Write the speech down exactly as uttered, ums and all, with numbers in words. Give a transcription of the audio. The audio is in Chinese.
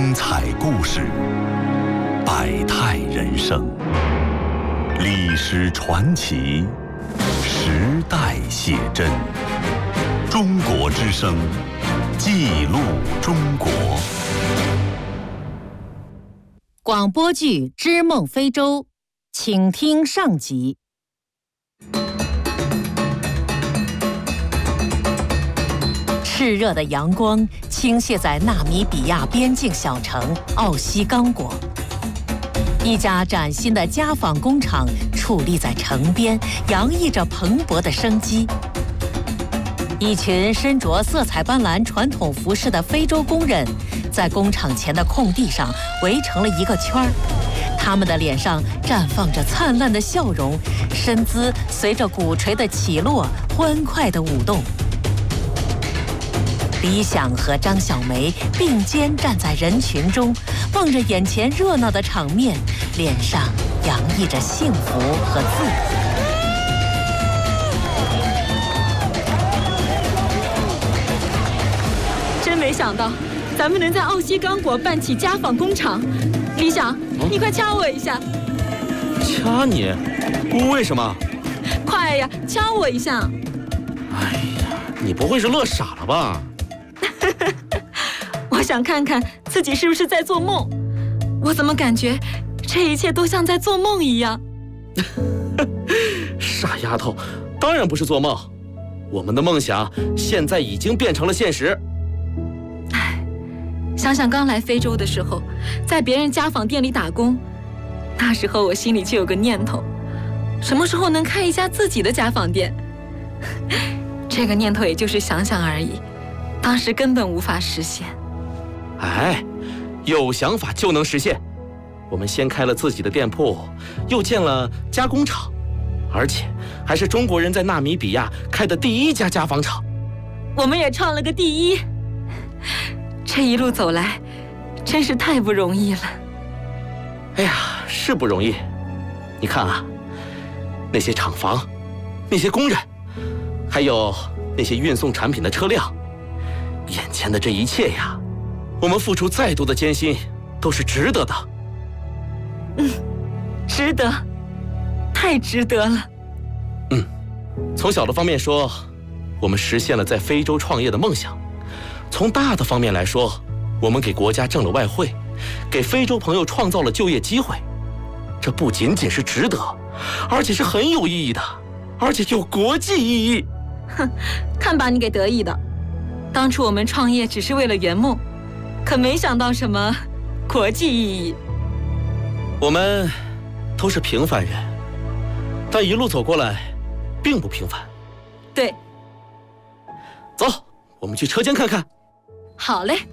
精彩故事，百态人生，历史传奇，时代写真。中国之声，记录中国。 广播剧《织梦非洲》，请听上集。炽热的阳光倾泻在纳米比亚边境小城奥西刚果，一家崭新的家纺工厂矗立在城边，洋溢着蓬勃的生机。一群身着色彩斑斓传统服饰的非洲工人，在工厂前的空地上围成了一个圈儿，他们的脸上绽放着灿烂的笑容，身姿随着鼓槌的起落欢快地舞动。李想和张小梅并肩站在人群中，望着眼前热闹的场面，脸上洋溢着幸福和自由。 真没想到，咱们能在奥西刚果办起家纺工厂。李想，嗯、你快掐我一下。 掐你？为什么？ 快呀，掐我一下。 哎呀，你不会是乐傻了吧？ 我想看看自己是不是在做梦。我怎么感觉这一切都像在做梦一样？ 傻丫头，当然不是做梦。我们的梦想现在已经变成了现实。 唉，想想刚来非洲的时候，在别人家纺店里打工，那时候我心里就有个念头，什么时候能开一家自己的家纺店？这个念头也就是想想而已，当时根本无法实现。 哎，有想法就能实现。我们先开了自己的店铺，又建了加工厂，而且还是中国人在纳米比亚开的第一家家纺厂。 我们也创了个第一。这一路走来，真是太不容易了。 哎呀，是不容易。你看啊，那些厂房，那些工人，还有那些运送产品的车辆，眼前的这一切呀，我们付出再多的艰辛都是值得的。 嗯，值得，太值得了。 嗯，从小的方面说，我们实现了在非洲创业的梦想；从大的方面来说，我们给国家挣了外汇，给非洲朋友创造了就业机会。这不仅仅是值得，而且是很有意义的，而且有国际意义。 哼，看把你给得意的。当初我们创业只是为了圆梦，可没想到什么国际意义。 我们都是平凡人，但一路走过来并不平凡。 对， 走，我们去车间看看。 好嘞。